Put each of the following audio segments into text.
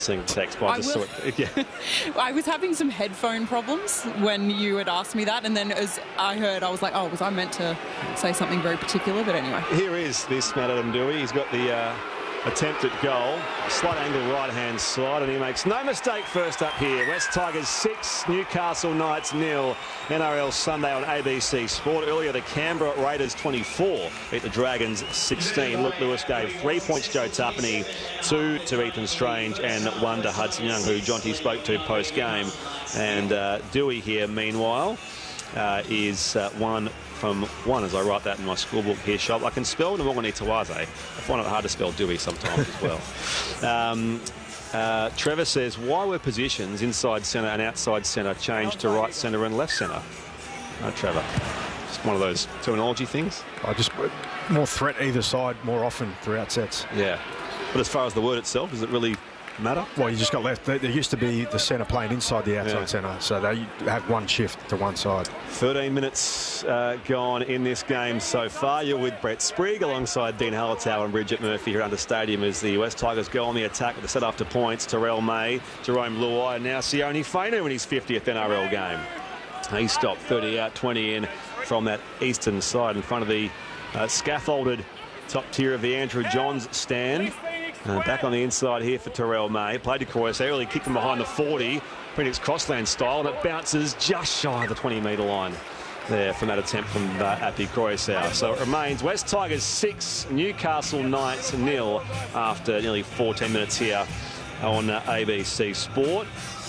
Text, but I just saw it. Yeah. I was having some headphone problems when you had asked me that, and then as I heard, I was like, oh, was I meant to say something very particular? But anyway. Here is this Matt Adam Doueihi. He's got the attempt at goal. Slight angle right-hand side, and he makes no mistake first up here. West Tigers 6, Newcastle Knights 0. NRL Sunday on ABC Sport. Earlier, the Canberra Raiders 24 beat the Dragons 16. Luke Lewis gave 3 points to Joe Tapine, 2 to Ethan Strange, and 1 to Hudson Young, who Jonty spoke to post-game. And Doueihi here, meanwhile, is 1 from 1, as I write that in my schoolbook here, shop. I can spell Nwangani Tawaze. I find it hard to spell Doueihi sometimes as well. Trevor says, why were positions inside centre and outside centre changed to right centre and left centre? Trevor, just one of those terminology things. Just more threat either side more often throughout sets. Yeah, but as far as the word itself, does it really matter? Well, you just got left. There used to be the centre playing inside the outside centre, so they have one shift to one side. 13 minutes gone in this game so far. You're with Brett Sprigg alongside Dean Hallertau and Bridget Murphy here under Stadium as the West Tigers go on the attack with the set after points. Terrell May, Jerome Luai, and now Sione Fainu in his 50th NRL game. He stopped 30 out, 20 in from that eastern side in front of the scaffolded top tier of the Andrew Johns stand. Back on the inside here for Terrell May. Played to Croyce, early kick from behind the 40. Phoenix Crossland style, and it bounces just shy of the 20-metre line there from that attempt from Api Croyce. So it remains West Tigers 6, Newcastle Knights 0 after nearly 14 minutes here on ABC Sport.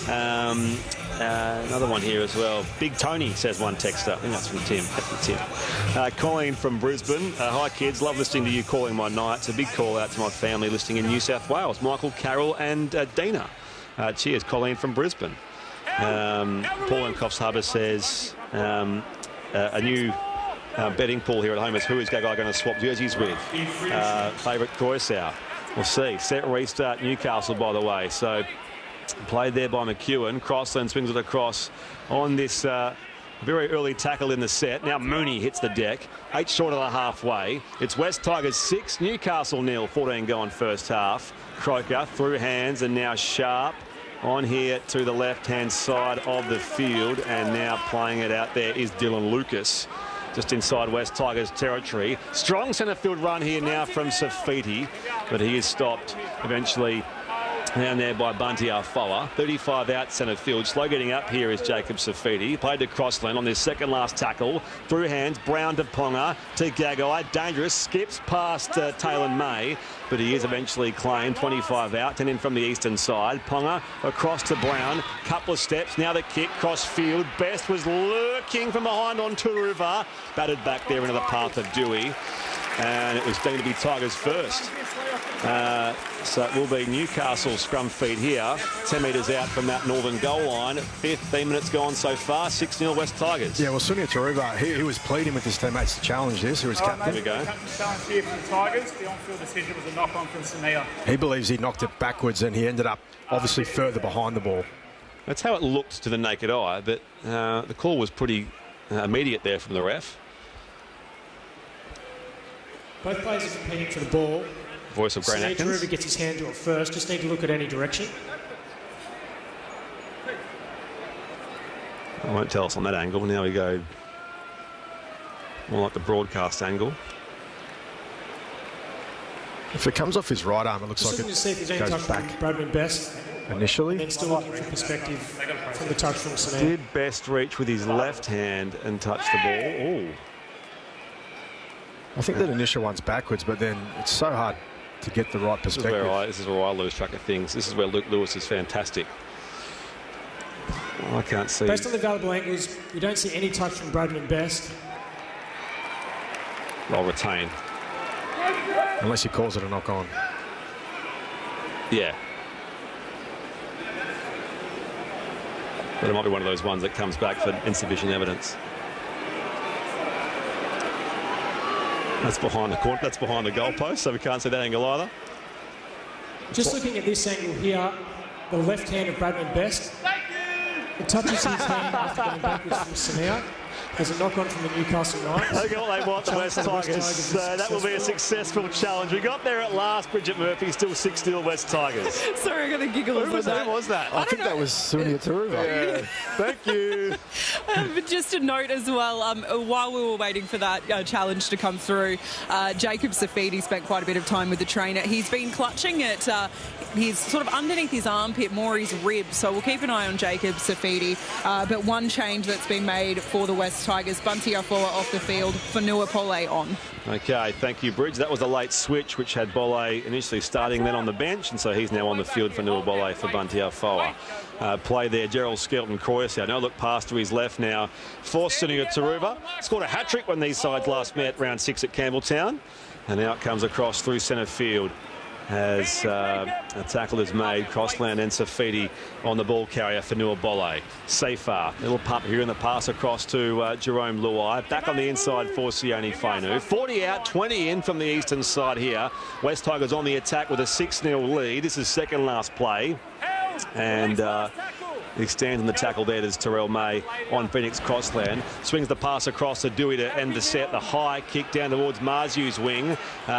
Another one here as well. Big Tony, says one texter. I think that's from Tim. Colleen from Brisbane. Hi, kids. Love listening to you calling my nights. A big call out to my family listening in New South Wales. Michael, Carol and Dina. Cheers, Colleen from Brisbane. Paul in Coffs Harbour says a new betting pool here at home is who is Gagai going to swap jerseys with? Favourite Croyce. We'll see. Set restart Newcastle, by the way. So played there by McEwen. Crossland swings it across on this very early tackle in the set. Now Mooney hits the deck. 8 short of the halfway. It's West Tigers 6, Newcastle 0. 14 gone first half. Croker through hands, and now Sharp on here to the left-hand side of the field. And now playing it out there is Dylan Lucas, just inside West Tigers territory. Strong centre field run here now from Safiti, but he is stopped eventually down there by Bunty Afoa. 35 out centre field. Slow getting up here is Jacob Safiti. Played to Crossland on this second last tackle. Through hands, Brown to Ponga to Gagai. Dangerous, skips past Taylor May, but he is eventually claimed. 25 out, 10 in from the eastern side. Ponga across to Brown. Couple of steps, now the kick, cross field. Best was lurking from behind on Turuva. Batted back there into the path of Doueihi. And it was deemed to be Tigers first. So it will be Newcastle scrum feed here. 10 metres out from that northern goal line. 15 minutes gone so far. 6-0 West Tigers. Yeah, well, Sunia Turuva, he was pleading with his teammates to challenge this. He was captain. There we go. Challenge here from the Tigers. The on-field decision was a knock-on from Samia. He believes he knocked it backwards, and he ended up obviously further behind the ball. That's how it looked to the naked eye, but the call was pretty immediate there from the ref. Both players are competing for the ball. Voice of Grant Atkins. Turuva gets his hand to it first. Just need to look at any direction. It won't tell us on that angle. Now we go more like the broadcast angle. If it comes off his right arm, it looks just like to see if there's any goes touch back. From Bradman Best. Initially. And then still looking for perspective from the touch from Samia. Did Best reach with his left hand and touch the ball? Ooh. I think that initial one's backwards, but then it's so hard to get the right perspective. This is where I lose track of things. This is where Luke Lewis is fantastic. I can't see. Based on the available angles, you don't see any touch from Bradman Best. I'll retain. Unless he calls it a knock-on. Yeah. But it might be one of those ones that comes back for insufficient evidence. That's behind the court. That's behind the goalpost, so we can't see that angle either. Just looking at this angle here, the left hand of Bradman Best. It touches his hand after going backwards from Samia. There's a knock-on from the Newcastle Knights. They got what they want, the West Tigers. So that will be a successful challenge. We got there at last, Bridget Murphy, still 6-0 West Tigers. Sorry, I'm going to giggle. Who was that? I think that was Sunia Taruva. Yeah. Thank you. But just a note as well, while we were waiting for that challenge to come through, Jacob Safidi spent quite a bit of time with the trainer. He's been clutching at his sort of underneath his armpit, more his ribs. So we'll keep an eye on Jacob Safidi. But one change that's been made for the West Tigers, Bunty Afoa off the field, Fanua Pole on. Okay, thank you, Bridge. That was a late switch, which had Bolle initially starting, then on the bench, and so he's now on the field for Fanua Bolle for Bunty Afoa. Play there, Gerald Skelton Croycia. No look past to his left now for Sunia Taruva. Scored a hat-trick when these sides last met round 6 at Campbelltown. And now it comes across through centre field as a tackle is made. Crossland and Safidi on the ball carrier for Fanua Bolle. Safar, little pump here in the pass across to Jerome Luai. Back on the inside for Sione Fainu. 40 out, 20 in from the eastern side here. West Tigers on the attack with a 6-0 lead. This is second last play. And he stands in the tackle there. There's Terrell May on Phoenix Crossland. Swings the pass across to Dewey to end the set. The high kick down towards Marziu's wing.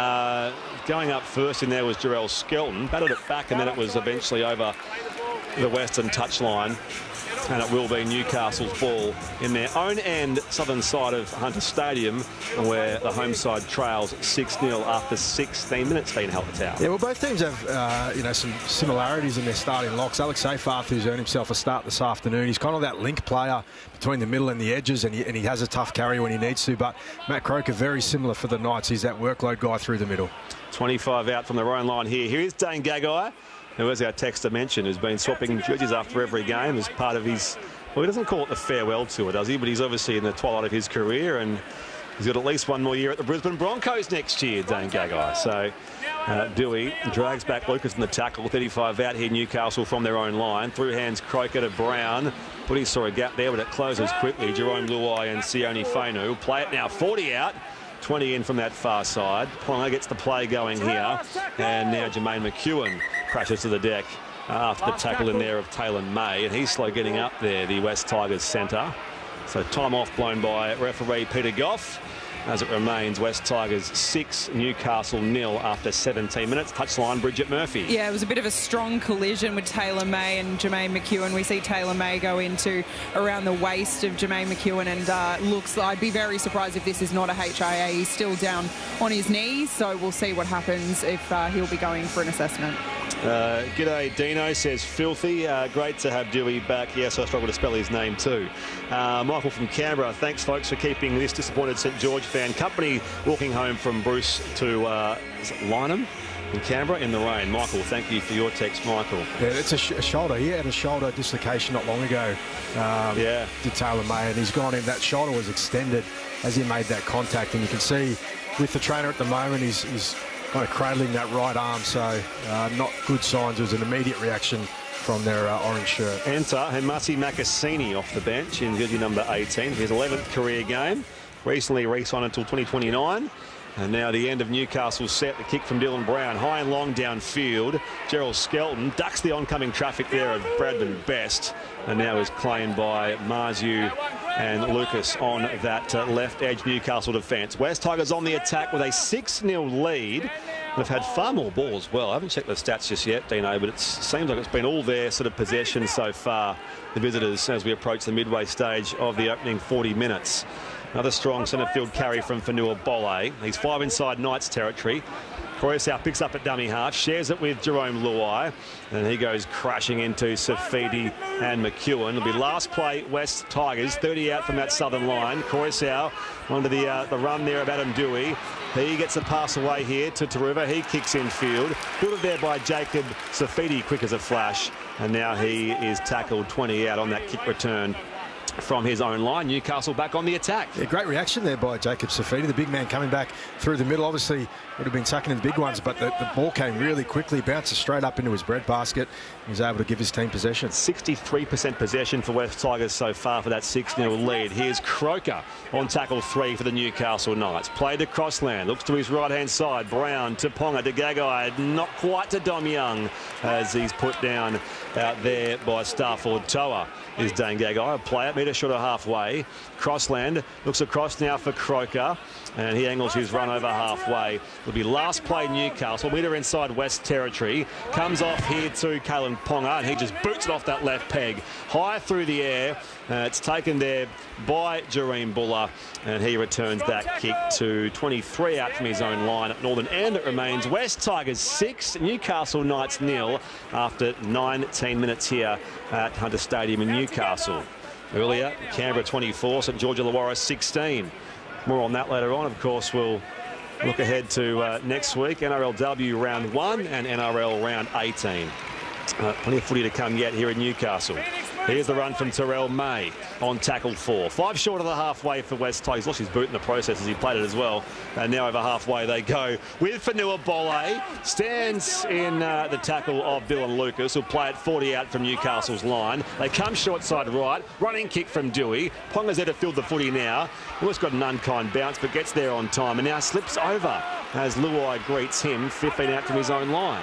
Going up first in there was Jarrell Skelton. Batted it back and then it was eventually over the western touchline. And it will be Newcastle's ball in their own end, southern side of Hunter Stadium, where the home side trails 6-0 after 16 minutes being held at Tower. Yeah, well, both teams have some similarities in their starting locks. Alex Seyfarth, who's earned himself a start this afternoon, he's kind of that link player between the middle and the edges, and he has a tough carry when he needs to. But Matt Croker, very similar for the Knights. He's that workload guy through the middle. 25 out from their own line here. Here is Dane Gagai, who, as our texter mentioned, has been swapping jerseys after every game as part of his, well, he doesn't call it the farewell tour, does he? But he's obviously in the twilight of his career, and he's got at least one more year at the Brisbane Broncos next year, Dane Gagai. So Dewey drags back Lucas in the tackle. 35 out here, Newcastle from their own line. Through hands Croker to Brown. But he saw a gap there, but it closes quickly. Jerome Luai and Sione Fainu play it now. 40 out. 20 in from that far side. Ponga gets the play going here. And now Jermaine McEwen crashes to the deck after the tackle in there of Taylor May. And he's slow getting up there, the West Tigers centre. So time off blown by referee Peter Goff. As it remains, West Tigers 6, Newcastle 0 after 17 minutes. Touchline, Bridget Murphy. Yeah, it was a bit of a strong collision with Taylor May and Jermaine McEwen. We see Taylor May go into around the waist of Jermaine McEwen, and looks like, I'd be very surprised if this is not a HIA. He's still down on his knees, so we'll see what happens if he'll be going for an assessment. G'day Dino, says Filthy. Great to have Dewey back. Yes, I struggle to spell his name too. Michael from Canberra, thanks folks for keeping this disappointed St George fan company walking home from Bruce to Lynham in Canberra in the rain. Michael, thank you for your text, Michael. Yeah, it's a shoulder. He had a shoulder dislocation not long ago. Did Taylor May, and he's gone in. That shoulder was extended as he made that contact, and you can see with the trainer at the moment, he's kind of cradling that right arm, so not good signs. It was an immediate reaction from their orange shirt. Enter Hemasi Makasini off the bench in jersey number 18, his 11th career game. Recently re-signed until 2029. And now the end of Newcastle's set. The kick from Dylan Brown, high and long downfield. Gerald Skelton ducks the oncoming traffic there of Bradman Best, and now is claimed by Marziu and Lucas on that left edge Newcastle defence. West Tigers on the attack with a 6-0 lead. They've had far more ball as well. I haven't checked the stats just yet, Dino, but it seems like it's been all their sort of possession so far, the visitors, as we approach the midway stage of the opening 40 minutes. Another strong centre field carry from Fanua Bolle. He's 5 inside Knights territory. Croycia picks up at dummy half, shares it with Jerome Luai, and he goes crashing into Safidi and McEwen. It'll be last play, West Tigers, 30 out from that southern line. Croycia onto the run there of Adam Dewey. He gets a pass away here to Taruva. He kicks in field. Fielded there by Jacob Safidi, quick as a flash. And now he is tackled 20 out on that kick return from his own line. Newcastle back on the attack. Yeah, great reaction there by Jacob Safidi, the big man coming back through the middle. Obviously would have been sucking in the big ones, but the ball came really quickly, bounces straight up into his breadbasket. He was able to give his team possession. 63% possession for West Tigers so far for that 6-0 lead. Here's Croker on tackle 3 for the Newcastle Knights. Played to Crossland, looks to his right-hand side. Brown to Ponga to Gagai, not quite to Dom Young as he's put down out there by Starford Toa. Is Dane Gagai, a play it, metre short of halfway. Crossland looks across now for Croker, and he angles his run over halfway. It'll be last play Newcastle, metre inside West Territory. Comes off here to Kalyn Ponga, and he just boots it off that left peg. High through the air. It's taken there by Jahream Bula, and he returns that kick to 23 out from his own line at Northern End. It remains West Tigers 6, Newcastle Knights 0 after 19 minutes here at Hunter Stadium in Newcastle. Earlier, Canberra 24, St George Illawarra 16. More on that later on. Of course, we'll look ahead to next week, NRLW round 1 and NRL round 18. Plenty of footy to come yet here in Newcastle. Here's the run from Terrell May on tackle 4. 5 short of the halfway for West Tigers. Lost his boot in the process as he played it as well. And now over halfway they go with Fanua Bole. Stands in the tackle of Dylan Lucas, who'll play it 40 out from Newcastle's line. They come short side right. Running kick from Dewey. Ponga's there to field the footy now. Almost got an unkind bounce, but gets there on time. And now slips over as Luai greets him 15 out from his own line.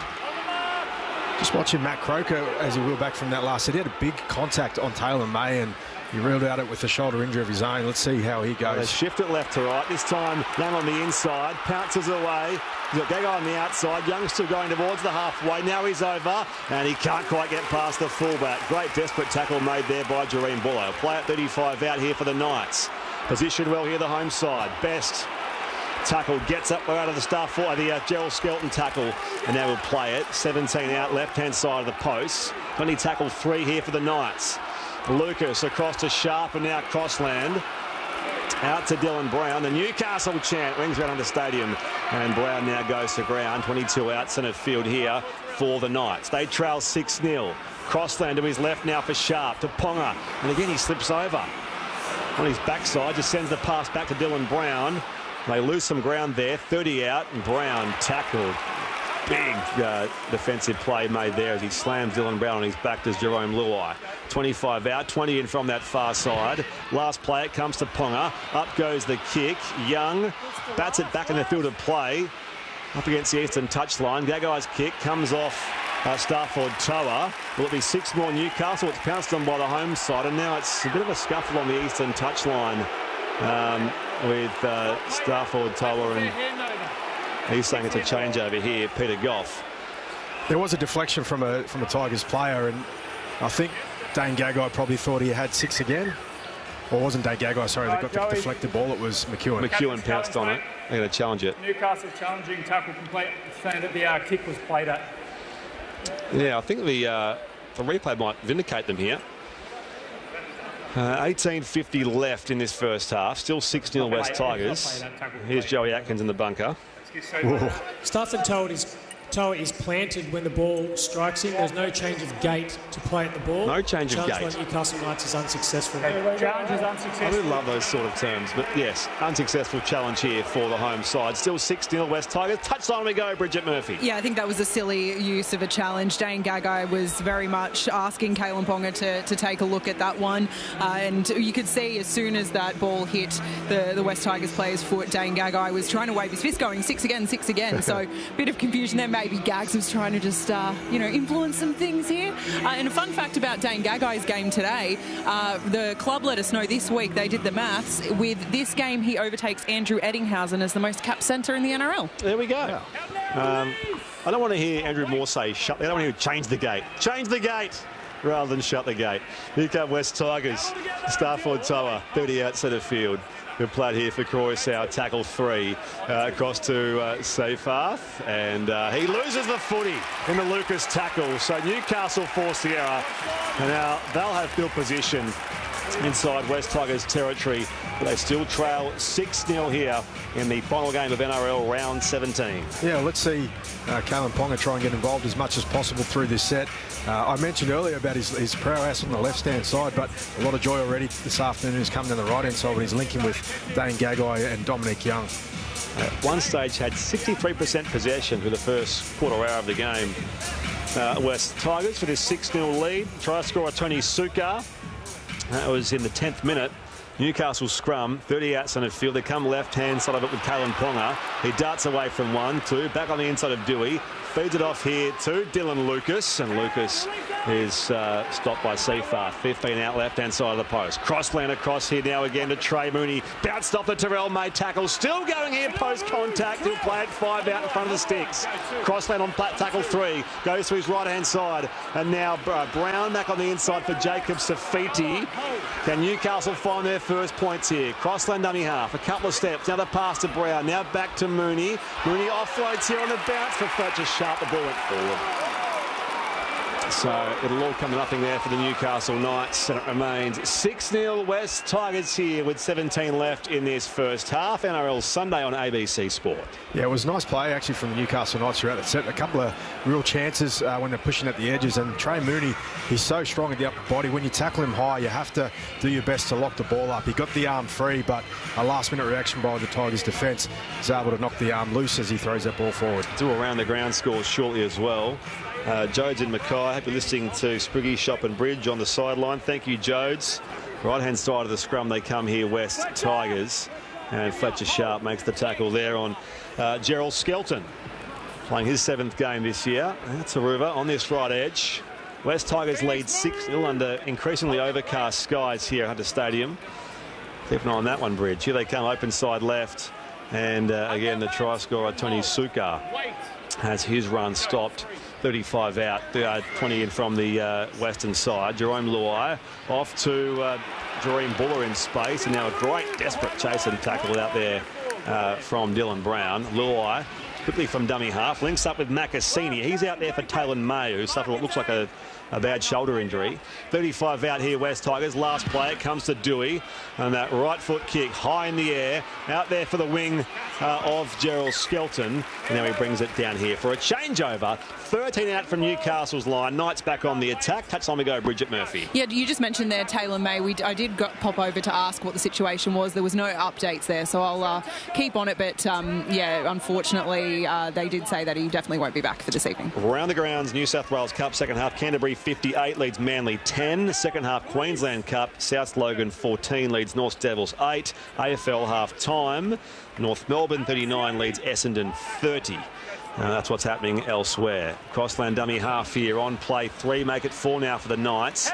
Just watching Matt Croker as he wheeled back from that last set. He had a big contact on Taylor May, and he reeled out it with a shoulder injury of his own. Let's see how he goes. They shift it left to right. This time, Young on the inside, pounces away. He's got Gagai on the outside. Young still going towards the halfway. Now he's over, and he can't quite get past the fullback. Great desperate tackle made there by Jahream Bula. Play at 35 out here for the Knights. Positioned well here, the home side. Best tackle gets up out of the Gerald Skelton tackle, and now we'll play it. 17 out, left-hand side of the post. Only tackle 3 here for the Knights. Lucas across to Sharp, and now Crossland. Out to Dylan Brown. The Newcastle chant rings around the stadium, and Brown now goes to ground. 22 out, centre field here for the Knights. They trail 6-0. Crossland to his left now for Sharp, to Ponga, and again he slips over. On his backside, just sends the pass back to Dylan Brown. They lose some ground there, 30 out, and Brown tackled. Big defensive play made there as he slams Dylan Brown on his back. Does Jarome Luai. 25 out, 20 in from that far side. Last play, it comes to Ponga. Up goes the kick. Young bats it back in the field of play. Up against the eastern touchline. Gagai's kick comes off Starford Toa. Will it be 6 more Newcastle? It's pounced on by the home side, and now it's a bit of a scuffle on the eastern touchline. With Starford Toa, and he's saying it's a changeover here, Peter Goff. There was a deflection from a Tigers player, and I think Dane Gagai probably thought he had 6 again. Or it wasn't Dane Gagai, sorry, they got the deflected ball. It was McEwen. McEwen pounced on it. They're going to challenge it. Newcastle challenging tackle complete, saying that the kick was played at. Yeah, I think the replay might vindicate them here. 18:50 left in this first half. Still 6-0 West Tigers. Here's Joey Atkins in the bunker. Starford Toa is planted when the ball strikes him. There's no change of gait to play at the ball. No change of gait. Challenge by Newcastle Knights is unsuccessful. Challenge is unsuccessful. I do love those sort of terms, but yes, unsuccessful challenge here for the home side. Still 6-0 West Tigers. Touchline we go, Bridget Murphy. Yeah, I think that was a silly use of a challenge. Dane Gagai was very much asking Kalyn Ponga to take a look at that one. And you could see as soon as that ball hit the West Tigers player's foot, Dane Gagai was trying to wave his fist going 6 again, 6 again. So a bit of confusion there. Maybe Gags was trying to just, influence some things here. And a fun fact about Dane Gagai's game today, the club let us know this week, they did the maths. With this game, he overtakes Andrew Eddinghausen as the most capped centre in the NRL. There we go. I don't want to hear Andrew Moore say shut. I don't want to hear change the gate. Change the gate rather than shut the gate. Here come West Tigers. Starford Toa, 30 out centre field. Good play here for Croissau, tackle 3 across to Seyfarth, and he loses the footy in the Lucas tackle. So Newcastle forced the error, and now they'll have field position inside West Tigers territory, but they still trail 6-0 here in the final game of NRL round 17. Yeah, let's see Kalyn Ponga try and get involved as much as possible through this set. I mentioned earlier about his prowess on the left-hand side, but a lot of joy already this afternoon. He's coming down the right-hand side when he's linking with Dane Gagai and Dominic Young. At one stage had 63% possession for the first quarter hour of the game. West Tigers for this 6-0 lead. Try scorer Tony Suka. That was in the 10th minute. Newcastle scrum, 30 out centre field. They come left-hand side of it with Kalyn Ponga. He darts away from 1, 2, back on the inside of Dewey. Feeds it off here to Dylan Lucas, and Lucas is stopped by Seafar. 15 out left-hand side of the post. Crossland across here now again to Trey Mooney. Bounced off the Terrell May tackle. Still going here post contact. He'll play it 5 out in front of the sticks. Crossland on tackle 3. Goes to his right-hand side. And now Brown back on the inside for Jacob Safiti. Can Newcastle find their first points here? Crossland dummy half. A couple of steps. Now the pass to Brown. Now back to Mooney. Mooney offloads here on the bounce for Fletcher Sharp. The ball went forward. So it'll all come to nothing there for the Newcastle Knights, and it remains 6-0 West Tigers here with 17 left in this first half. NRL Sunday on ABC Sport. Yeah, it was a nice play actually from the Newcastle Knights throughout the set. A couple of real chances when they're pushing at the edges, and Trey Mooney, he's so strong at the upper body. When you tackle him high, you have to do your best to lock the ball up. He got the arm free, but a last-minute reaction by the Tigers defence is able to knock the arm loose as he throws that ball forward. 2 around the ground scores shortly as well. Jodes and Mackay. Hope you're listening to Spriggy, Shop and Bridge on the sideline. Thank you, Jodes. Right-hand side of the scrum, they come here, West Tigers. And Fletcher Sharp makes the tackle there on Gerald Skelton. Playing his 7th game this year. That's Aruva on this right edge. West Tigers lead 6-0 under increasingly overcast skies here at Hunter Stadium. Keep an eye on that one, Bridge. Here they come, open side left. And again, the try scorer, Tony Sukar, has his run stopped. 35 out, 20 in from the western side. Jerome Luai off to Jareem Buller in space, and now a great desperate chase and tackle out there from Dylan Brown. Luai quickly from dummy half, links up with Macassini. He's out there for Taylor May, who suffered what looks like a bad shoulder injury. 35 out here, West Tigers. Last play, it comes to Dewey. And that right foot kick high in the air. Out there for the wing of Gerald Skelton. And now he brings it down here for a changeover. 13 out from Newcastle's line. Knights back on the attack. Touchline we go, Bridget Murphy. Yeah, you just mentioned there Taylor May. I did pop over to ask what the situation was. There was no updates there, so I'll keep on it. But, yeah, unfortunately, they did say that he definitely won't be back for this evening. Around the grounds, New South Wales Cup, second half, Canterbury 58 leads Manly 10. Second half, Queensland Cup, South Logan 14 leads North Devils 8. AFL half time, North Melbourne 39 leads Essendon 30. That's what's happening elsewhere. Crossland dummy half here on play 3, make it 4 now for the Knights.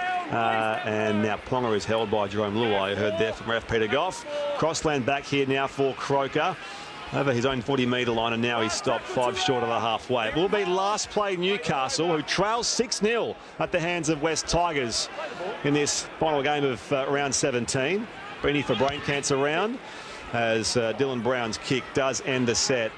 And now Ponga is held by Jerome Luai, heard there from ref Peter Goff. Crossland back here now for Croker. Over his own 40-metre line, and now he's stopped 5 short of the halfway. It will be last play Newcastle, who trails 6-0 at the hands of West Tigers in this final game of round 17. Beanie for brain cancer round, as Dylan Brown's kick does end the set.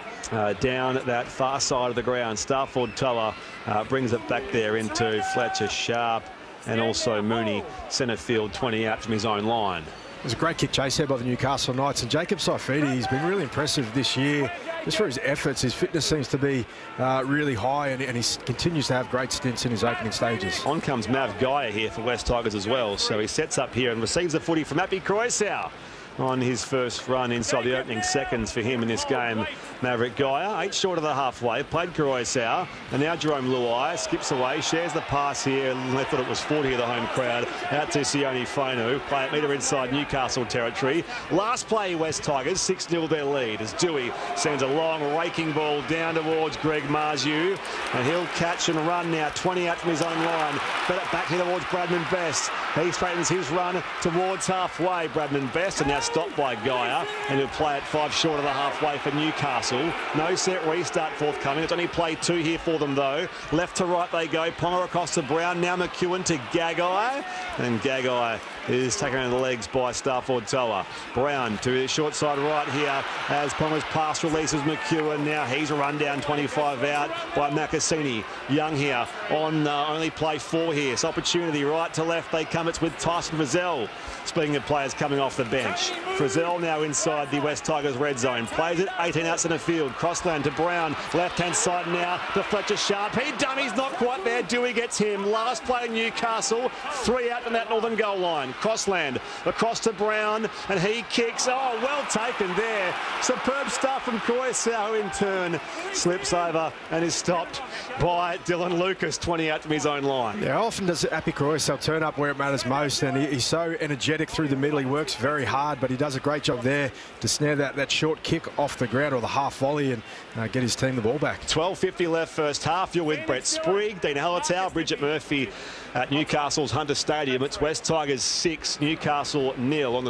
Down that far side of the ground. Starford Toa brings it back there into Fletcher Sharp, and also Mooney, centre field, 20 out from his own line. There's a great kick chase there by the Newcastle Knights, and Jacob Saifiti, he's been really impressive this year just for his efforts. His fitness seems to be really high, and he continues to have great stints in his opening stages. On comes Mav Gaia here for West Tigers as well, so he sets up here and receives the footy from Appy Croissau on his first run inside the opening seconds for him in this game. Maverick Gaia, 8 short of the halfway, played Croissau, and now Jerome Luai skips away, shares the pass here, and they thought it was 40 of the home crowd, out to Sione Fonu, play it metre inside Newcastle territory. Last play West Tigers, 6-0 their lead, as Dewey sends a long raking ball down towards Greg Marju, and he'll catch and run now, 20 out from his own line, but it back here towards Bradman Best. He straightens his run towards halfway, Bradman Best, and now stopped by Gaia, and he'll play it 5 short of the halfway for Newcastle. No set restart forthcoming. It's only played 2 here for them though. Left to right they go. Ponga across to Brown. Now McEwen to Gagai, and Gagai is taken around the legs by Starford Toa. Brown to the short side right here as Ponga's pass releases McEwen. Now he's run down 25 out by Macassini. Young here on only play 4 here. It's opportunity right to left they come. It's with Tyson Frizzell. Speaking of players coming off the bench, Frizzell now inside the West Tigers red zone. Plays it 18 out centre field. Crossland to Brown. Left-hand side now to Fletcher Sharp. He dummies, not quite there. Dewey gets him. Last play Newcastle. 3 out from that northern goal line. Crossland across to Brown, and he kicks. Oh, well taken there. Superb stuff from Croissau, who in turn slips over and is stopped by Dylan Lucas, 20 out from his own line. Yeah, often does Appy Croissau turn up where it matters most, and he's so energetic through the middle. He works very hard, but but he does a great job there to snare that short kick off the ground or the half volley and get his team the ball back. 12:50 left first half. You're with Brett Sprigg, Dean Hallertau, Bridget Murphy at Newcastle's Hunter Stadium. It's West Tigers 6, Newcastle 0 on the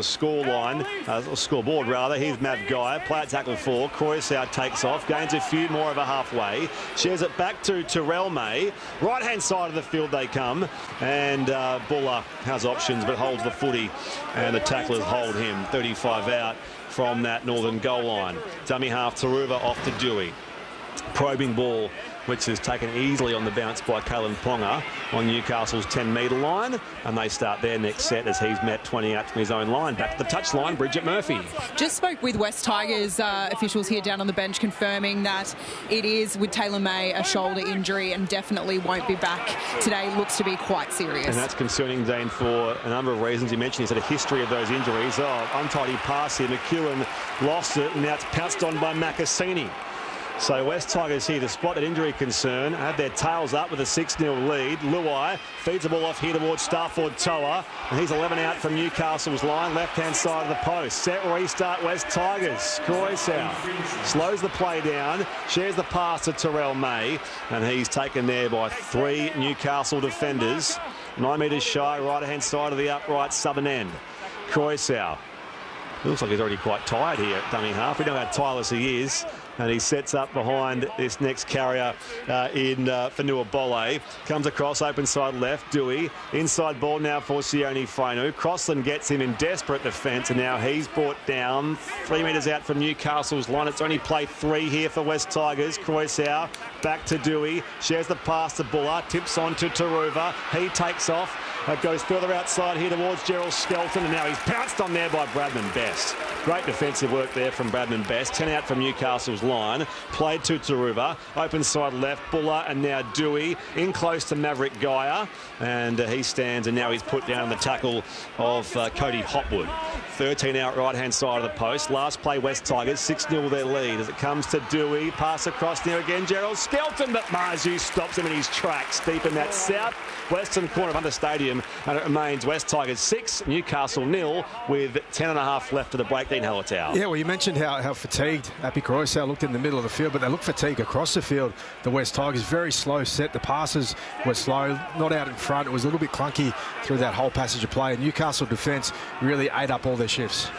scoreboard rather. Here's Mav Guy, play at tackle 4. Croissau takes off, gains a few more over halfway, shares it back to Terrell May. Right hand side of the field they come, and Buller has options but holds the footy, and the tacklers hold him. 35 out from that northern goal line. Dummy half Taruva off to Dewey. Probing ball, which is taken easily on the bounce by Kalen Ponga on Newcastle's 10-metre line, and they start their next set as he's met 20 out from his own line. Back to the touchline, Bridget Murphy. Just spoke with West Tigers officials here down on the bench, confirming that it is, with Taylor May, a shoulder injury and definitely won't be back today. Looks to be quite serious. And that's concerning, Dean, for a number of reasons. You mentioned he's had a history of those injuries. Untidy pass here. McEwen lost it, and now it's pounced on by Macassini. So West Tigers here to spot that injury concern, had their tails up with a 6-0 lead. Luai feeds the ball off here towards Starford Toa, and he's 11 out from Newcastle's line, left-hand side of the post. Set restart West Tigers. Croissau slows the play down, shares the pass to Terrell May, and he's taken there by 3 Newcastle defenders. 9 metres shy, right-hand side of the upright southern end. Croissau. It looks like he's already quite tired here at dummy half. We know how tireless he is. And he sets up behind this next carrier in Fanua Bolle. Comes across, open side left, Dewey. Inside ball now for Sione Fainu. Crossland gets him in desperate defence, and now he's brought down 3 metres out from Newcastle's line. It's only play 3 here for West Tigers. Croissau back to Dewey. Shares the pass to Buller. Tips on to Taruva. He takes off. Goes further outside here towards Gerald Skelton, and now he's pounced on there by Bradman Best. Great defensive work there from Bradman Best. 10 out from Newcastle's line. Played to Taruva. Open side left, Buller, and now Dewey. In close to Maverick Gaia, and he stands, and now he's put down the tackle of Cody Hopwood. 13 out right-hand side of the post. Last play, West Tigers, 6-0 their lead as it comes to Dewey. Pass across now again, Gerald Skelton, but Marzu stops him in his tracks deep in that south-western corner of Hunter Stadium, and it remains West Tigers 6, Newcastle 0, with 10.5 left to the break. Dean Hallertau. Yeah, well, you mentioned how fatigued Api Croissau looked in the middle of the field, but they look fatigued across the field. The West Tigers, very slow set. The passes were slow, not out in front. It was a little bit clunky through that whole passage of play. And Newcastle defence really ate up all their shifts.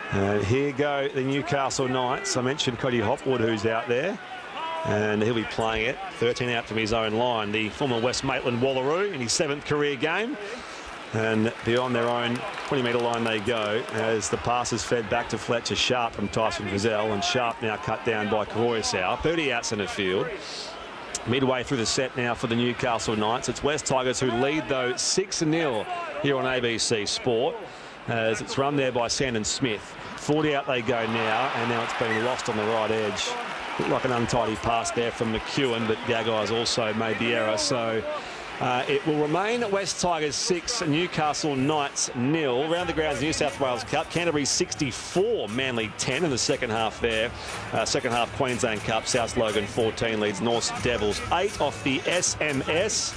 Here go the Newcastle Knights. I mentioned Cody Hopwood, who's out there, and he'll be playing it. 13 out from his own line. The former West Maitland Wallaroo in his 7th career game. And beyond their own 20-metre line they go as the pass is fed back to Fletcher Sharp from Tyson Frizzell, and Sharp now cut down by Croissau. 30 outs in the field. Midway through the set now for the Newcastle Knights. It's West Tigers who lead, though, 6-0 here on ABC Sport, as it's run there by Sandon Smith. 40 out they go now, and now it's been lost on the right edge. Looked like an untidy pass there from McEwen, but Gaggai's also made the error, so it will remain West Tigers 6, Newcastle Knights 0. Round the grounds, New South Wales Cup, Canterbury 64, Manly 10 in the second half there. Second half Queensland Cup, South Logan 14 leads North Devils 8 off the SMS.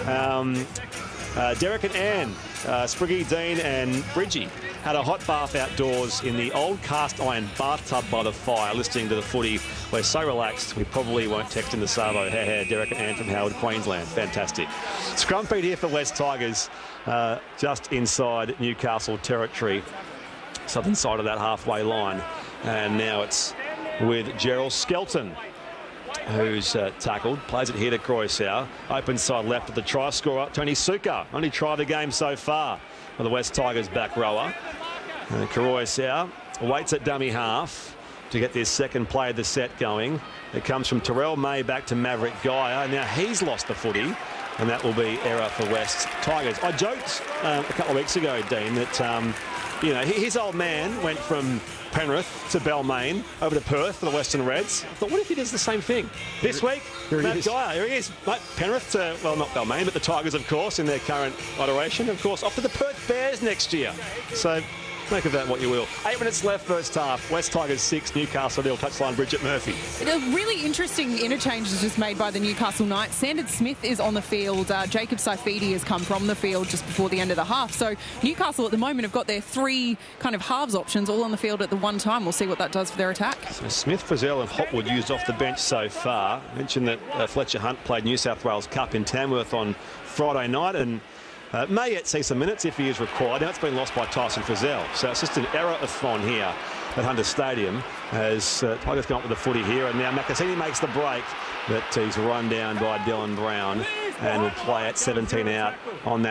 Derek and Ann, Spriggy, Dean and Bridgie had a hot bath outdoors in the old cast iron bathtub by the fire, listening to the footy. We're so relaxed, we probably won't text in the Savo. Derek and Ann from Howard, Queensland. Fantastic. Scrum feed here for West Tigers, just inside Newcastle territory, southern side of that halfway line. And now it's with Gerald Skelton, who's tackled, plays it here to Croissau. Open side left of the try scorer, Tony Suka. Only try of the game so far for the West Tigers back rower. And Croissau waits at dummy half to get this second play of the set going. It comes from Terrell May back to Maverick Gaia. Now he's lost the footy, and that will be error for West Tigers. I joked a couple of weeks ago, Dean, that his old man went from Penrith to Balmain over to Perth for the Western Reds. I thought, what if he does the same thing this week? Matt Gaia, here he is. Penrith to, well, not Balmain, but the Tigers, of course, in their current iteration, of course, off to the Perth Bears next year. So Make of that what you will. 8 minutes left first half. West Tigers 6, Newcastle 0. Touchline Bridget Murphy. A really interesting interchange is just made by the Newcastle Knights. Sandon Smith is on the field. Jacob Saifidi has come from the field just before the end of the half. So Newcastle at the moment have got their 3 kind of halves options all on the field at the one time. We'll see what that does for their attack. So Smith, Frizzell and Hopwood used off the bench so far. Mentioned that Fletcher Hunt played New South Wales Cup in Tamworth on Friday night and may yet see some minutes if he is required. Now it's been lost by Tyson Frizzell. So it's just an error of Thon here at Hunter Stadium as Tigers come up with the footy here. And now Macassini makes the break, but he's run down by Dylan Brown and will play at 17 out on that.